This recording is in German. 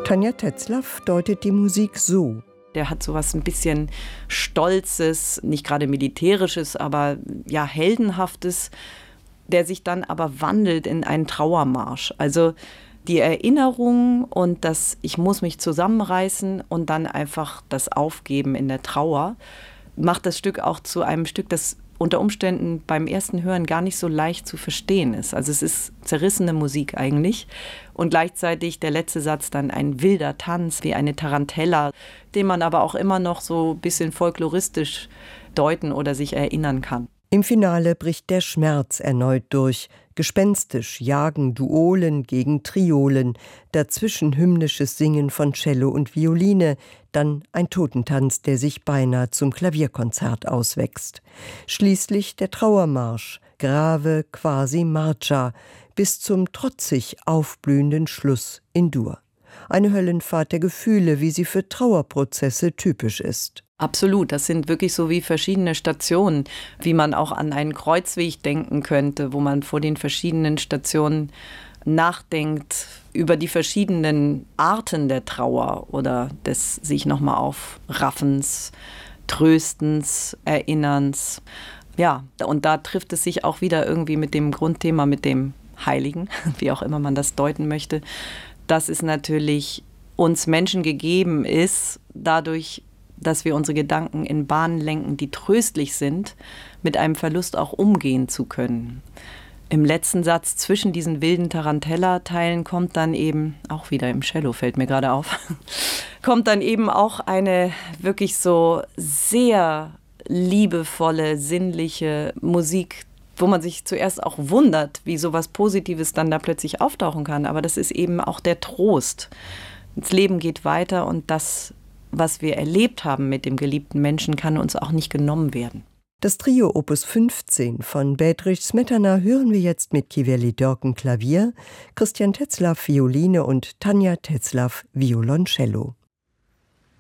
Tanja Tetzlaff deutet die Musik so. Der hat sowas ein bisschen Stolzes, nicht gerade Militärisches, aber ja Heldenhaftes, der sich dann aber wandelt in einen Trauermarsch. Also die Erinnerung und das Ich muss mich zusammenreißen und dann einfach das Aufgeben in der Trauer macht das Stück auch zu einem Stück, das unter Umständen beim ersten Hören gar nicht so leicht zu verstehen ist. Also es ist zerrissene Musik eigentlich und gleichzeitig der letzte Satz dann ein wilder Tanz wie eine Tarantella, den man aber auch immer noch so ein bisschen folkloristisch deuten oder sich erinnern kann. Im Finale bricht der Schmerz erneut durch. Gespenstisch jagen Duolen gegen Triolen, dazwischen hymnisches Singen von Cello und Violine, dann ein Totentanz, der sich beinahe zum Klavierkonzert auswächst. Schließlich der Trauermarsch, Grave quasi marcia, bis zum trotzig aufblühenden Schluss in Dur. Eine Höllenfahrt der Gefühle, wie sie für Trauerprozesse typisch ist. Absolut, das sind wirklich so wie verschiedene Stationen, wie man auch an einen Kreuzweg denken könnte, wo man vor den verschiedenen Stationen nachdenkt über die verschiedenen Arten der Trauer oder des sich nochmal aufraffens, Tröstens, Erinnerns. Ja, und da trifft es sich auch wieder irgendwie mit dem Grundthema, mit dem Heiligen, wie auch immer man das deuten möchte, dass es natürlich uns Menschen gegeben ist, dadurch, dass wir unsere Gedanken in Bahnen lenken, die tröstlich sind, mit einem Verlust auch umgehen zu können. Im letzten Satz zwischen diesen wilden Tarantella-Teilen kommt dann eben, auch wieder im Cello fällt mir gerade auf, kommt dann eben auch eine wirklich so sehr liebevolle, sinnliche Musik, wo man sich zuerst auch wundert, wie sowas Positives dann da plötzlich auftauchen kann. Aber das ist eben auch der Trost. Das Leben geht weiter und das, was wir erlebt haben mit dem geliebten Menschen, kann uns auch nicht genommen werden. Das Trio Opus 15 von Bedřich Smetana hören wir jetzt mit Kiveli Dörken Klavier, Christian Tetzlaff Violine und Tanja Tetzlaff Violoncello.